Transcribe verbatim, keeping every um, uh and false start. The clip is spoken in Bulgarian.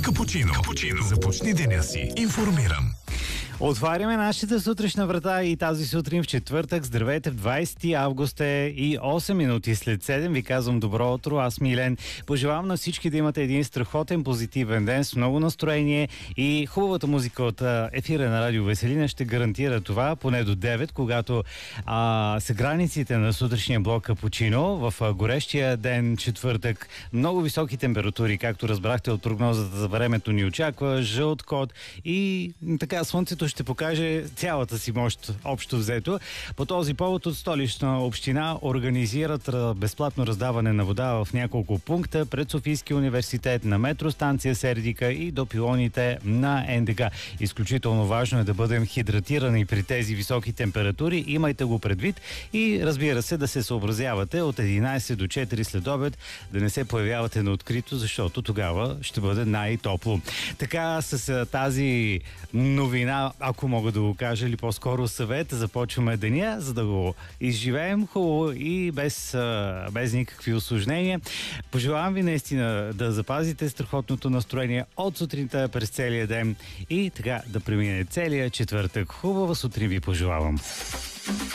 Капучино. Капучино. Започни деня си информиран. Отваряме нашата сутрешна врата и тази сутрин в четвъртък. Здравейте, в двайсети август е и осем минути след седем. Ви казвам добро утро, аз Милен. Пожелавам на всички да имате един страхотен, позитивен ден с много настроение и хубавата музика от ефира на Радио Веселина ще гарантира това поне до девет, когато а, са границите на сутрешния блок Капучино. В а, горещия ден четвъртък много високи температури, както разбрахте от прогнозата за времето ни очаква, жълт код и така слънцето ще покаже цялата си мощ общо взето. По този повод от Столична община организират безплатно раздаване на вода в няколко пункта пред Софийския университет, на метростанция Сердика и до пилоните на ен де ка. Изключително важно е да бъдем хидратирани при тези високи температури. Имайте го предвид и разбира се да се съобразявате от единайсет до четири след обед, да не се появявате на открито, защото тогава ще бъде най-топло. Така с тази новина, ако мога да го кажа, или по-скоро съвет, започваме деня, за да го изживеем хубаво и без, без никакви усложнения. Пожелавам ви наистина да запазите страхотното настроение от сутринта през целия ден и така да премине целия четвъртък. Хубава сутрин ви пожелавам.